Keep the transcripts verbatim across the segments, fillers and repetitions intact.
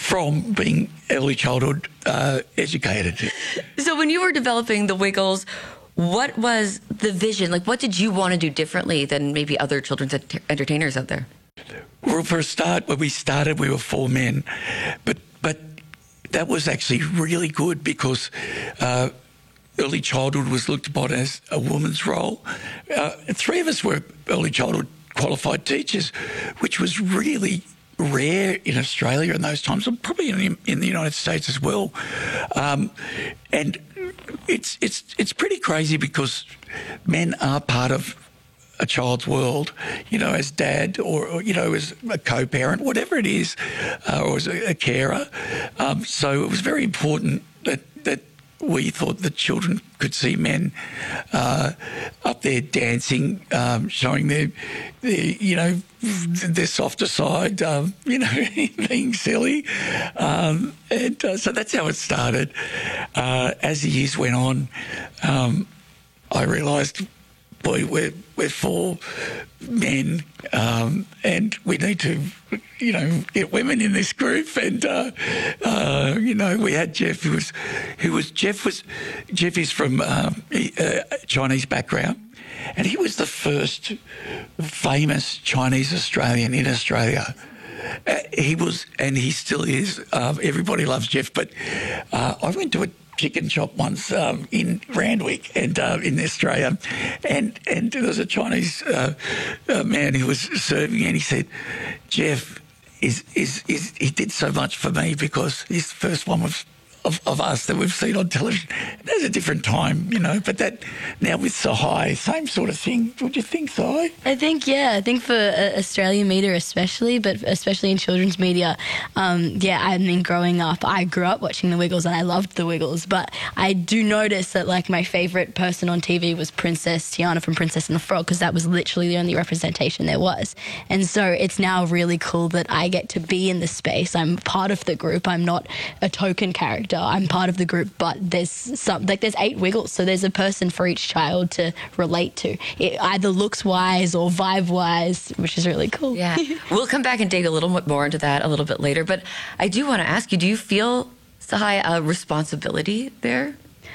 from being early childhood uh, educated. So when you were developing the Wiggles, what was the vision? Like, what did you want to do differently than maybe other children's ent- entertainers out there? Well, for a start, when we started, we were four men, but but that was actually really good because uh, early childhood was looked upon as a woman's role. Uh, three of us were early childhood qualified teachers, which was really rare in Australia in those times, and probably in, in the United States as well. Um, and it's it's it's pretty crazy because men are part of a child's world, you know, as dad or, or you know, as a co-parent, whatever it is, uh, or as a, a carer. Um, so it was very important that that we thought that children could see men uh, up there dancing, um, showing their, their, you know, their softer side, um, you know, being silly. Um, and uh, so that's how it started. Uh, as the years went on, um, I realised, boy, we're, we're four men um, and we need to, you know, get women in this group. And, uh, uh, you know, we had Jeff, who was, who was Jeff was, Jeff is from um, uh, Chinese background, and he was the first famous Chinese Australian in Australia. Uh, he was, and he still is. Um, everybody loves Jeff, but uh, I went to a chicken shop once um, in Randwick and uh, in Australia, and and there was a Chinese uh, uh, man who was serving, and he said, "Jeff is is is he did so much for me because he's the first one of." Of, of us that we've seen on television. There's a different time, you know, but that now with Sahai, same sort of thing. Would you think, Sahai? I think, yeah, I think for uh, Australian media especially, but especially in children's media, um, yeah, I mean, growing up, I grew up watching The Wiggles and I loved The Wiggles, but I do notice that, like, my favourite person on T V was Princess Tiana from Princess and the Frog, because that was literally the only representation there was. And so it's now really cool that I get to be in the space. I'm part of the group. I'm not a token character. I'm part of the group, but there's some, like there's eight Wiggles, so there's a person for each child to relate to, it, either looks wise or vibe wise, which is really cool. Yeah, we'll come back and dig a little bit more into that a little bit later. But I do want to ask you: do you feel, Sahai, a responsibility there?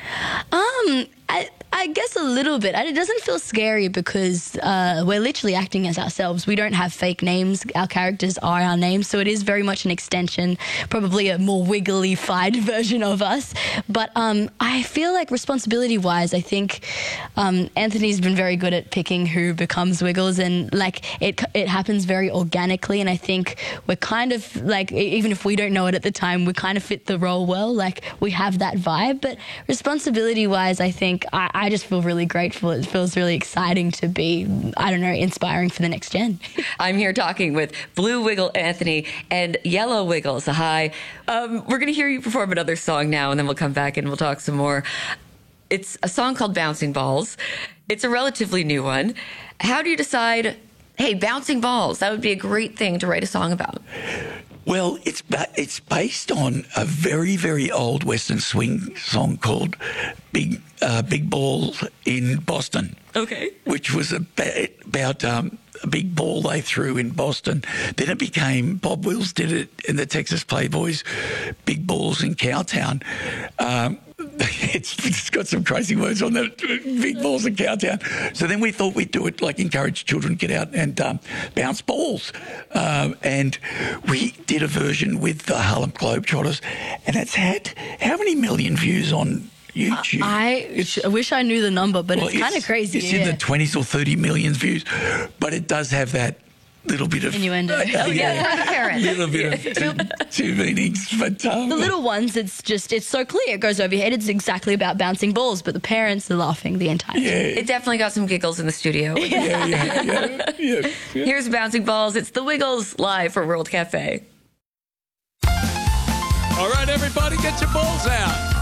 Um, I, I guess a little bit. It doesn't feel scary because uh, we're literally acting as ourselves. We don't have fake names. Our characters are our names, so it is very much an extension, probably a more wiggly-fied version of us. But um, I feel like responsibility-wise, I think um, Anthony's been very good at picking who becomes Wiggles, and like it it happens very organically. And I think we're kind of like, even if we don't know it at the time, we kind of fit the role well. Like we have that vibe. But responsibility-wise, I think I, I just feel really grateful. It feels really exciting to be, I don't know, inspiring for the next gen. I'm here talking with Blue Wiggle Anthony and Yellow Wiggle Sahai. Um, we're going to hear you perform another song now, and then we'll come back and we'll talk some more. It's a song called Bouncing Balls. It's a relatively new one. How do you decide, hey, bouncing balls, that would be a great thing to write a song about? Well, it's it's based on a very, very old Western swing song called Big uh, Big Ball in Boston. Okay. Which was about, about um, a big ball they threw in Boston. Then it became, Bob Wills did it in the Texas Playboys, Big Balls in Cowtown. Um, it's, it's got some crazy words on that, Big Balls in Cowtown. So then we thought we'd do it, like encourage children to get out and um, bounce balls. Um, and we did a version with the Harlem Globetrotters, and it's had how many million views on YouTube? I it's, wish I knew the number, but well, it's kind of crazy. It's yeah. in the twenties or thirty million views, but it does have that little bit of innuendo. Uh, oh, yeah, yeah, little bit of two, two meanings. But um, the little ones, it's just it's so clear. It goes over your head. It's exactly about bouncing balls, but the parents are laughing the entire time. Yeah. It definitely got some giggles in the studio. yeah, yeah, yeah, yeah, yeah. Here's Bouncing Balls. It's the Wiggles live for World Cafe. All right, everybody, get your balls out.